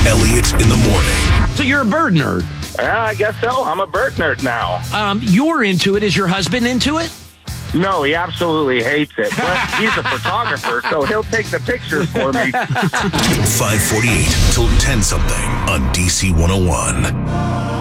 Elliot in the morning. So you're a bird nerd. Yeah, I guess so. I'm a bird nerd now. You're into it. Is your husband into it? No, he absolutely hates it. But he's a photographer, so he'll take the pictures for me. 548 till 10 something on DC 101.